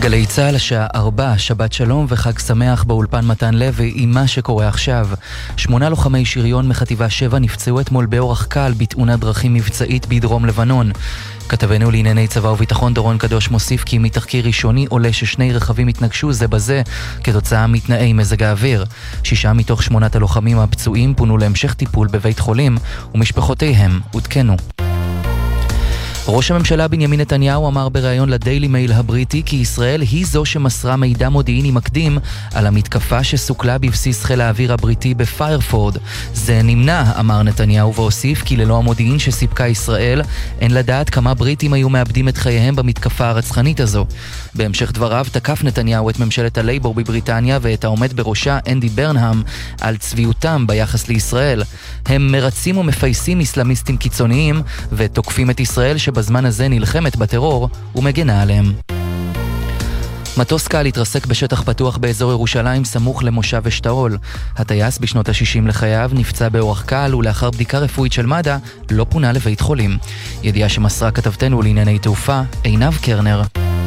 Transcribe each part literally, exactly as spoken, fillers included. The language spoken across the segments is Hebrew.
גלי צהל השעה ארבע, שבת שלום וחג שמח באולפן מתן לוי עם מה שקורה עכשיו. שמונה לוחמי שריון מחטיבה שבע נפצעו אתמול באורח קל בתאונת דרכים מבצעית בדרום לבנון. כתבנו לענייני צבא וביטחון דורון קדוש מוסיף כי מתחקיר ראשוני עולה ששני רכבים התנגשו זה בזה כתוצאה מתנאי מזג האוויר. שישה מתוך שמונת הלוחמים הפצועים פונו להמשך טיפול בבית חולים ומשפחותיהם עודכנו. ראש הממשלה בנימין נתניהו אמר בריאיון לדיילי מייל הבריטי כי ישראל היא זו שמסרה מידע מודיעיני מקדים על המתקפה שסוכלה בבסיס חיל האוויר הבריטי בפיירפורד. זה נמנע, אמר נתניהו, והוסיף כי ללא המודיעין שסיפקה ישראל אין לדעת כמה בריטים היו מאבדים את חייהם במתקפה הרצחנית הזו. בהמשך דבריו תקף נתניהו את ממשלת הלייבור בבריטניה ואת העומד בראשה אנדי ברנהאם על צביעותם ביחס לישראל. הם מרצים ומפייסים אסלאמיסטים קיצוניים ותוקפים את ישראל שבזמן הזה נלחמת בטרור ומגנה עליהם. מטוס קל התרסק בשטח פתוח באזור ירושלים סמוך למושב אשתאול. הטייס בשנות ה-שישים לחייו נפצע באורח קל ולאחר בדיקה רפואית של מד"א לא פונה לבית חולים. ידיעה שמסרה כתבתנו לענייני תעופה עינב קרנר.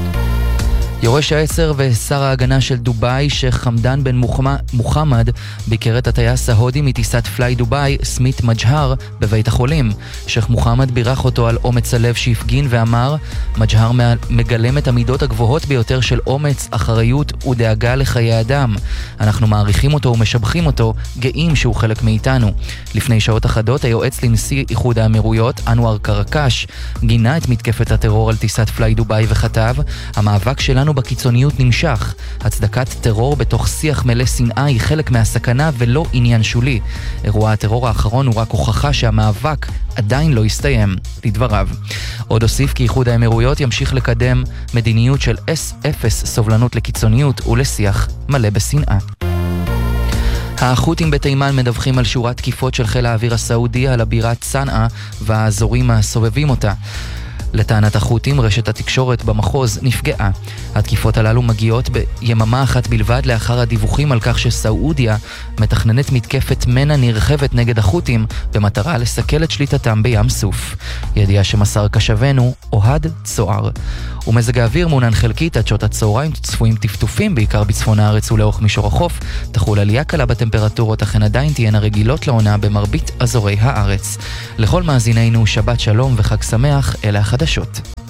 יורש העצר ושר ההגנה של דוביי, שייח חמדן בן מוחמד, ביקר את הטייס ההודי מטיסת פליי דוביי, סמית מג'הר, בבית החולים. שייח מוחמד בירך אותו על אומץ הלב שהפגין ואמר, מג'הר מגלם את המידות הגבוהות ביותר של אומץ, אחריות ודאגה לחיי אדם. אנחנו מעריכים אותו ומשבחים אותו, גאים שהוא חלק מאיתנו. לפני שעות אחדות, היועץ לנשיא איחוד האמירויות, אנואר קרקש, גינה את מתקפת הטרור על טיסת פליי דוביי וכתב, המאבק שלנו בקיצוניות נמשך. הצדקת טרור בתוך שיח מלא שנאה היא חלק מהסכנה ולא עניין שולי. אירוע הטרור האחרון הוא רק הוכחה שהמאבק עדיין לא הסתיים, לדבריו. עוד הוסיף כי איחוד האמירויות ימשיך לקדם מדיניות של אפס סובלנות לקיצוניות ולשיח מלא בשנאה. החות'ים בתימן מדווחים על שורת תקיפות של חיל האוויר הסעודי על הבירת צנעה והאזורים הסובבים אותה. לטענת החות'ים, רשת התקשורת במחוז נפגעה. התקיפות הללו מגיעות ביממה אחת בלבד לאחר הדיווחים על כך שסעודיה מתכננת מתקפת מנע נרחבת נגד החות'ים במטרה לסכל את שליטתם בים סוף. ידיעה שמסר קשבנו אוהד צוער. ומזג האוויר מעונן חלקית עד שעות הצהריים צפויים טפטופים בעיקר בצפון הארץ ולאורך מישור החוף. תחול עלייה קלה בטמפרטורות אך הן עדיין תהיינה רגילות לעונה במרבית אזורי הארץ. לכל מאזינינו שבת שלום וחג שמח, אלה החדשות.